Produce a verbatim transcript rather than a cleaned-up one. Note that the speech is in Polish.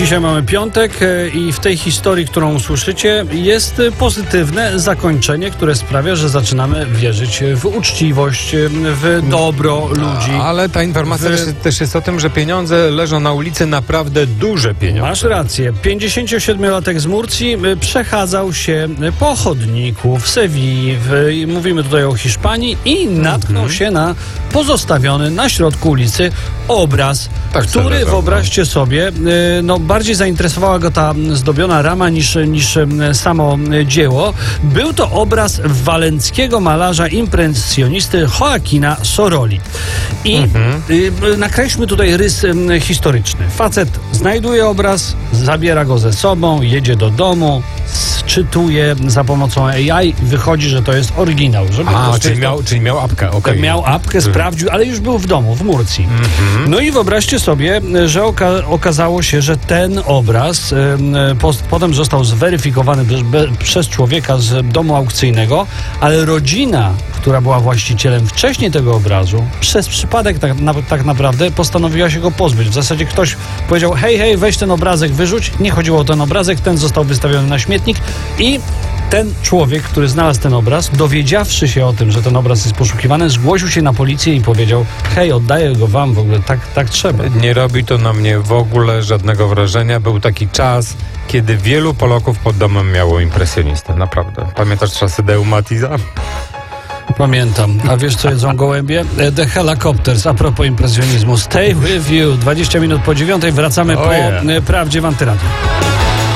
Dzisiaj mamy piątek i w tej historii, którą usłyszycie, jest pozytywne zakończenie, które sprawia, że zaczynamy wierzyć w uczciwość, w dobro ludzi. Ale ta informacja w... też jest o tym, że pieniądze leżą na ulicy, naprawdę duże pieniądze. Masz rację. pięćdziesięciosiedmiolatek z Murcji przechadzał się po chodniku w Sewilli, w, mówimy tutaj o Hiszpanii, i natknął mm-hmm. się na pozostawiony na środku ulicy obraz, tak który, leżał, wyobraźcie sobie, no bardziej zainteresowała go ta zdobiona rama niż, niż samo dzieło. Był to obraz walenckiego malarza impresjonisty Joaquina Soroli. I mm-hmm. nakreślmy tutaj rys historyczny. Facet znajduje obraz, zabiera go ze sobą, jedzie do domu, czytuje za pomocą A I, wychodzi, że to jest oryginał. Żeby A, czyli miał, czyli miał apkę, okej. Miał apkę, sprawdził, ale już był w domu, w Murcji. Mm-hmm. No i wyobraźcie sobie, że oka- okazało się, że ten obraz y, po, potem został zweryfikowany be, be, przez człowieka z domu aukcyjnego, ale rodzina, która była właścicielem wcześniej tego obrazu, przez przypadek tak, na, tak naprawdę postanowiła się go pozbyć. W zasadzie ktoś powiedział, hej, hej, weź ten obrazek, wyrzuć. Nie chodziło o ten obrazek, ten został wystawiony na śmietnik i ten człowiek, który znalazł ten obraz, dowiedziawszy się o tym, że ten obraz jest poszukiwany, zgłosił się na policję i powiedział, hej, oddaję go wam, w ogóle tak, tak trzeba. Nie robi to na mnie w ogóle żadnego wrażenia. Był taki czas, kiedy wielu Polaków pod domem miało impresjonistę, naprawdę. Pamiętasz czasy Deumatiza? Pamiętam. A wiesz, co jedzą gołębie? The Helicopters. A propos impresjonizmu. Stay with you. dwadzieścia minut po dziewiątej. Wracamy oh po yeah. prawdzie w Antyradiu.